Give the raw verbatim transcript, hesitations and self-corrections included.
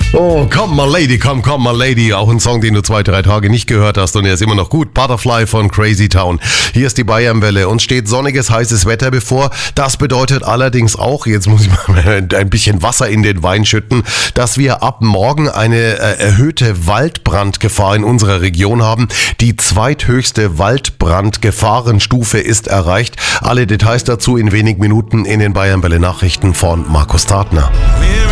Oh, komm mal Lady, komm, komm mal Lady. Auch ein Song, den du zwei, drei Tage nicht gehört hast und er ist immer noch gut. Butterfly von Crazy Town. Hier ist die Bayernwelle. Uns steht sonniges, heißes Wetter bevor. Das bedeutet allerdings auch, jetzt muss ich mal ein bisschen Wasser in den Wein schütten, dass wir ab morgen eine äh, erhöhte Waldbrandgefahr in unserer Region haben. Die zweithöchste Waldbrandgefahrenstufe ist erreicht. Alle Details dazu in wenigen Minuten in den Bayernwelle Nachrichten von Markus Tartner.